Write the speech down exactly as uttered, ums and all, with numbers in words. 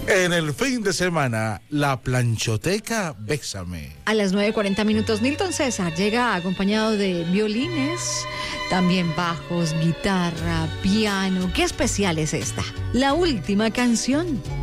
En el fin de semana, la planchoteca Bésame. A las nueve cuarenta minutos, Nilton César llega acompañado de violines, también bajos, guitarra, piano. ¿Qué especial es esta? La última canción.